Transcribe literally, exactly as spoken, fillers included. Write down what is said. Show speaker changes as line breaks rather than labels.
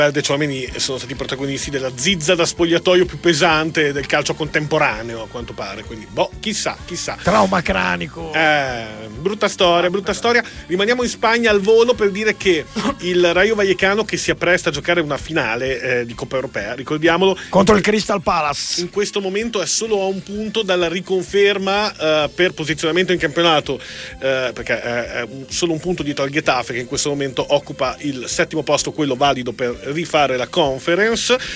De Tchouaméni sono stati protagonisti della zizza da spogliatoio più pesante del calcio contemporaneo, a quanto pare, quindi boh, chissà, chissà.
Trauma cranico.
Eh, brutta storia, brutta storia. Rimaniamo in Spagna al volo per dire che il Rayo Vallecano, che si appresta a giocare una finale eh, di Coppa Europea, ricordiamolo,
contro il Crystal Palace,
in questo momento è solo a un punto dalla riconferma eh, per posizionamento in campionato, eh, perché è solo un punto dietro al Getafe, che in questo momento occupa il settimo posto, quello valido per rifare la Conference.